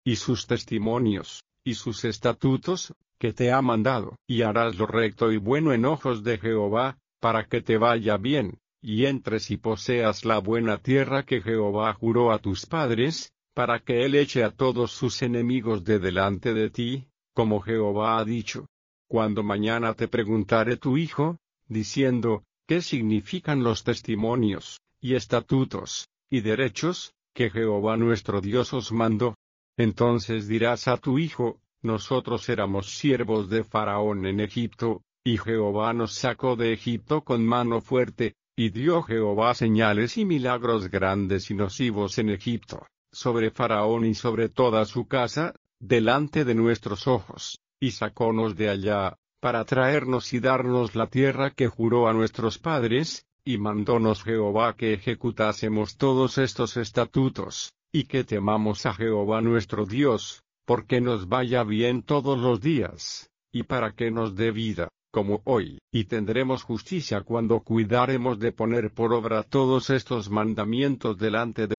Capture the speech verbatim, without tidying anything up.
y sus testimonios, y sus estatutos, que te ha mandado, y harás lo recto y bueno en ojos de Jehová, para que te vaya bien, y entres y poseas la buena tierra que Jehová juró a tus padres, para que él eche a todos sus enemigos de delante de ti, como Jehová ha dicho. Cuando mañana te preguntare tu hijo, diciendo, ¿qué significan los testimonios, y estatutos, y derechos, que Jehová nuestro Dios os mandó? Entonces dirás a tu hijo, nosotros éramos siervos de Faraón en Egipto, y Jehová nos sacó de Egipto con mano fuerte, y dio Jehová señales y milagros grandes y nocivos en Egipto, sobre Faraón y sobre toda su casa, delante de nuestros ojos, y sacónos de allá, para traernos y darnos la tierra que juró a nuestros padres, y mandónos Jehová que ejecutásemos todos estos estatutos, y que temamos a Jehová nuestro Dios, porque nos vaya bien todos los días, y para que nos dé vida, como hoy, y tendremos justicia cuando cuidaremos de poner por obra todos estos mandamientos delante de